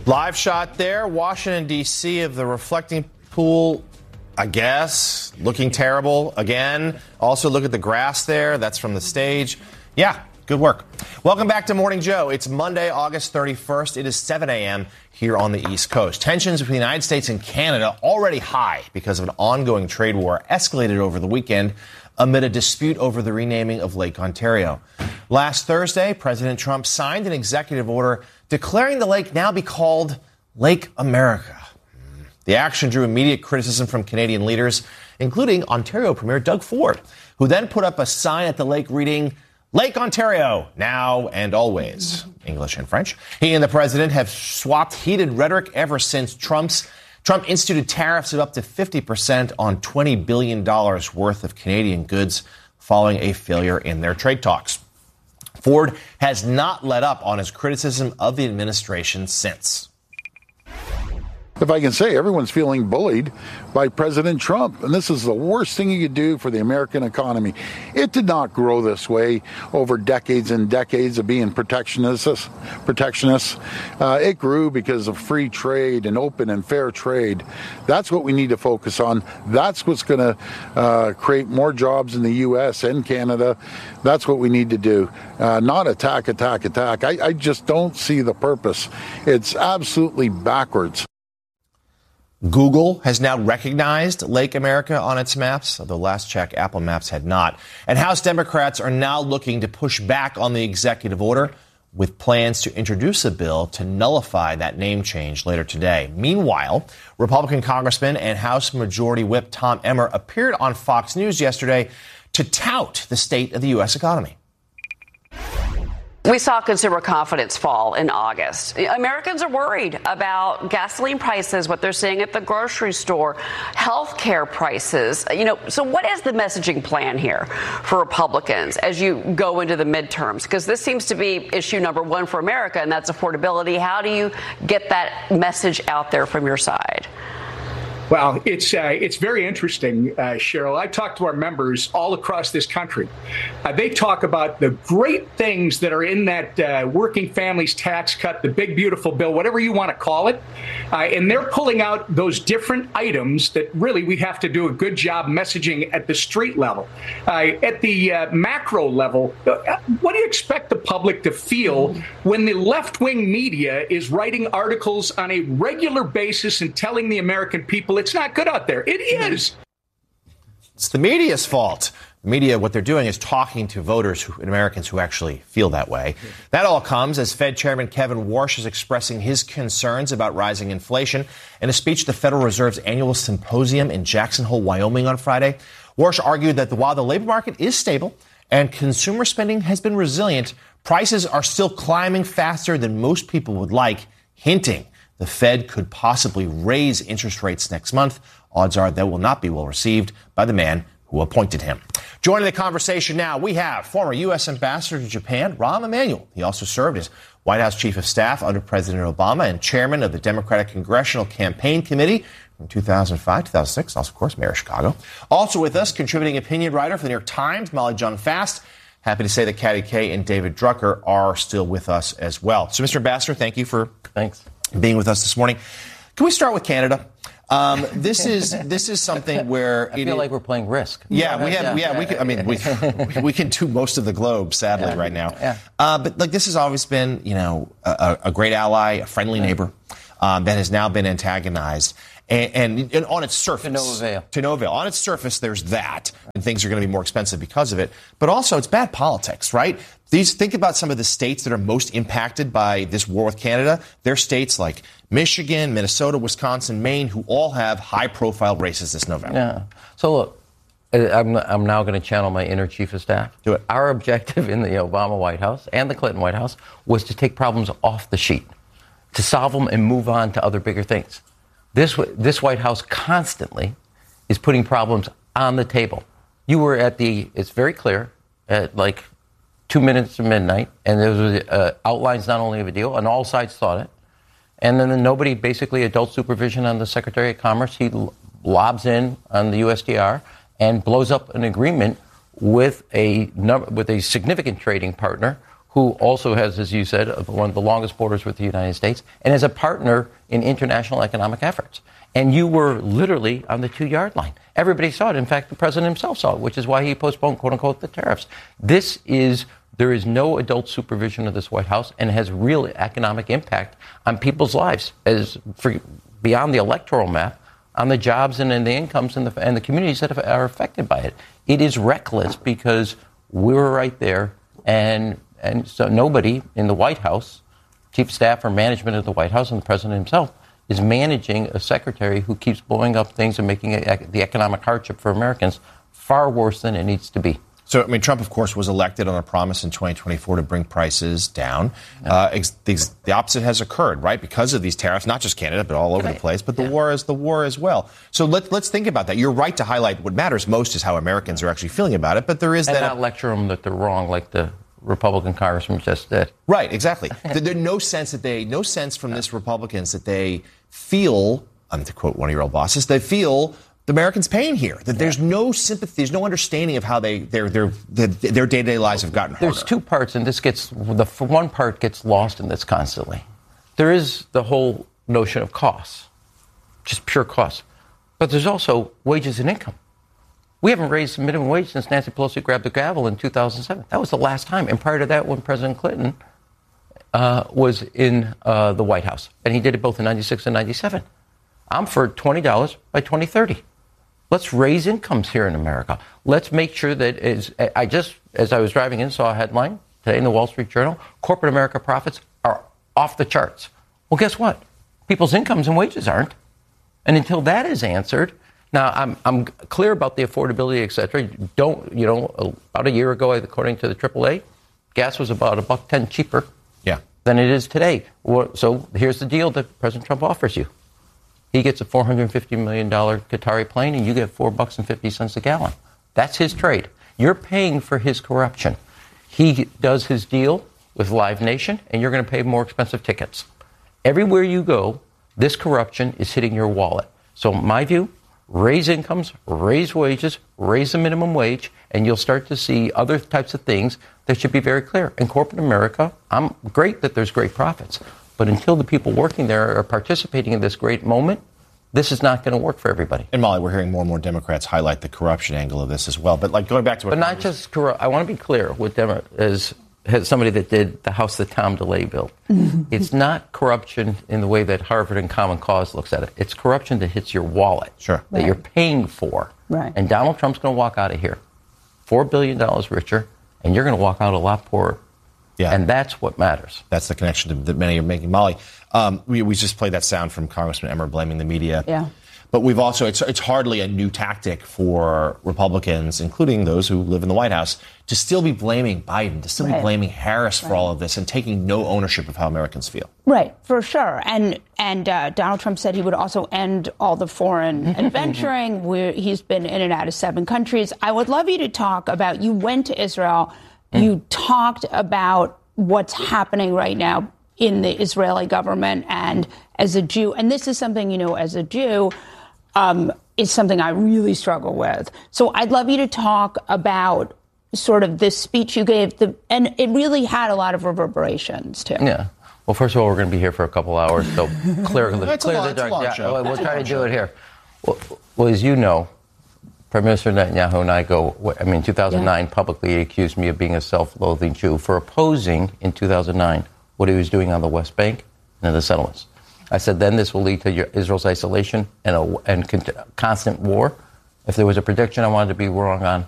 Live shot there, Washington, D.C. of the reflecting pool, I guess, looking terrible again. Also, look at the grass there. That's from the stage. Yeah, good work. Welcome back to Morning Joe. It's Monday, August 31st. It is 7 a.m. here on the East Coast. Tensions between the United States and Canada already high because of an ongoing trade war escalated over the weekend amid a dispute over the renaming of Lake Ontario. Last Thursday, President Trump signed an executive order declaring the lake now be called Lake America. The action drew immediate criticism from Canadian leaders, including Ontario Premier Doug Ford, who then put up a sign at the lake reading, Lake Ontario, now and always, English and French. He and the president have swapped heated rhetoric ever since Trump instituted tariffs of up to 50% on $20 billion worth of Canadian goods following a failure in their trade talks. Ford has not let up on his criticism of the administration since. If I can say, everyone's feeling bullied by President Trump, and this is the worst thing you could do for the American economy. It did not grow this way over decades and decades of being protectionist. It grew because of free trade and open and fair trade. That's what we need to focus on. That's what's going to create more jobs in the U.S. and Canada. That's what we need to do. Not attack. I just don't see the purpose. It's absolutely backwards. Google has now recognized Lake America on its maps, although last check, Apple Maps had not. And House Democrats are now looking to push back on the executive order with plans to introduce a bill to nullify that name change later today. Meanwhile, Republican Congressman and House Majority Whip Tom Emmer appeared on Fox News yesterday to tout the state of the U.S. economy. We saw consumer confidence fall in August. Americans are worried about gasoline prices, what they're seeing at the grocery store, health care prices. So what is the messaging plan here for Republicans as you go into the midterms? Because this seems to be issue number one for America, and that's affordability. How do you get that message out there from your side? Well, it's very interesting, Cheryl. I talk to our members all across this country. They talk about the great things that are in that working families tax cut, the big, beautiful bill, whatever you want to call it. And they're pulling out those different items that really we have to do a good job messaging at the street level. At the macro level, what do you expect the public to feel when the left-wing media is writing articles on a regular basis and telling the American people it's not good out there? It is. It's the media's fault. The media, what they're doing is talking to voters and Americans who actually feel that way. That all comes as Fed Chairman Kevin Warsh is expressing his concerns about rising inflation. In a speech at the Federal Reserve's annual symposium in Jackson Hole, Wyoming on Friday, Warsh argued that while the labor market is stable and consumer spending has been resilient, prices are still climbing faster than most people would like, hinting the Fed could possibly raise interest rates next month. Odds are that will not be well received by the man who appointed him. Joining the conversation now, we have former U.S. Ambassador to Japan, Rahm Emanuel. He also served as White House Chief of Staff under President Obama and chairman of the Democratic Congressional Campaign Committee from 2005 2006. Also, of course, Mayor of Chicago. Also with us, contributing opinion writer for the New York Times, Molly Jong-Fast. Happy to say that Katty Kay and David Drucker are still with us as well. So, Mr. Ambassador, thank you for being with us this morning. Can we start with Canada? This is something where I feel like we're playing Risk. Yeah, we can do most of the globe, sadly, right now. Yeah. But this has always been, a great ally, a friendly neighbor that has now been antagonized. And on its surface, to no avail. On its surface, there's that, and things are going to be more expensive because of it. But also, it's bad politics, right? Think about some of the states that are most impacted by this war with Canada. They're states like Michigan, Minnesota, Wisconsin, Maine, who all have high-profile races this November. Yeah. So look, I'm now going to channel my inner chief of staff. Do it. Our objective in the Obama White House and the Clinton White House was to take problems off the sheet, to solve them and move on to other bigger things. This White House constantly is putting problems on the table. You were it's very clear, at 2 minutes to midnight, and there was outlines not only of a deal, and all sides thought it. And then nobody, basically adult supervision on the Secretary of Commerce, he lobs in on the USTR and blows up an agreement with a significant trading partner who also has, as you said, one of the longest borders with the United States, and is a partner in international economic efforts. And you were literally on the 2-yard line. Everybody saw it. In fact, the president himself saw it, which is why he postponed, quote unquote, the tariffs. There is no adult supervision of this White House, and it has real economic impact on people's lives, beyond the electoral map, on the jobs and the incomes and the communities that are affected by it. It is reckless because we were right there, and so nobody in the White House, chief of staff or management of the White House, and the president himself, is managing a secretary who keeps blowing up things and making the economic hardship for Americans far worse than it needs to be. So, I mean, Trump, of course, was elected on a promise in 2024 to bring prices down. The opposite has occurred, right? Because of these tariffs, not just Canada, but all over the place. But the war is the war as well. So let's think about that. You're right to highlight what matters most is how Americans are actually feeling about it. But there is not lecture them that they're wrong, like the Republican congressman just did. Right, exactly. There's no sense from this Republicans that they feel, to quote one of your old bosses, they feel the Americans' pain here. That there's no sympathy, there's no understanding of how their day-to-day lives have gotten harder. There's two parts, and one part gets lost in this constantly. There is the whole notion of costs, just pure costs. But there's also wages and income. We haven't raised the minimum wage since Nancy Pelosi grabbed the gavel in 2007. That was the last time. And prior to that, when President Clinton was in the White House. And he did it both in 96 and 97. I'm for $20 by 2030. Let's raise incomes here in America. Let's make sure that, as I was driving in, saw a headline today in the Wall Street Journal, corporate America profits are off the charts. Well, guess what? People's incomes and wages aren't. And until that is answered, now I'm clear about the affordability, et cetera. About a year ago, according to the AAA, gas was about $1.10 cheaper than it is today. So here's the deal that President Trump offers you. He gets a $450 million Qatari plane, and you get $4.50 a gallon. That's his trade. You're paying for his corruption. He does his deal with Live Nation, and you're going to pay more expensive tickets. Everywhere you go, this corruption is hitting your wallet. So my view, raise incomes, raise wages, raise the minimum wage, and you'll start to see other types of things that should be very clear. In corporate America, I'm great that there's great profits. But until the people working there are participating in this great moment, this is not going to work for everybody. And Molly, we're hearing more and more Democrats highlight the corruption angle of this as well. But going back to what... But not just corrupt. I want to be clear with as somebody that did the House that Tom DeLay built. It's not corruption in the way that Harvard and Common Cause looks at it. It's corruption that hits your wallet. Sure. That you're paying for. Right. And Donald Trump's going to walk out of here $4 billion richer, and you're going to walk out a lot poorer. Yeah. And that's what matters. That's the connection that many are making. Molly, we just played that sound from Congressman Emmer blaming the media. Yeah. But we've also, it's hardly a new tactic for Republicans, including those who live in the White House, to still be blaming Biden, to still be blaming Harris for all of this and taking no ownership of how Americans feel. Right, for sure. And Donald Trump said he would also end all the foreign adventuring. He's been in and out of 7 countries. I would love you to talk about, you went to Israel, you talked about what's happening right now in the Israeli government, and as a Jew, and this is something, as a Jew, is something I really struggle with. So I'd love you to talk about sort of this speech you gave, and it really had a lot of reverberations, too. Yeah. Well, first of all, we're going to be here for a couple hours, so clear the dark. We'll try to do it here. Well, as you know, Prime Minister Netanyahu and I in 2009, publicly accused me of being a self-loathing Jew for opposing, in 2009, what he was doing on the West Bank and the settlements. I said then this will lead to Israel's isolation and constant war. If there was a prediction I wanted to be wrong on,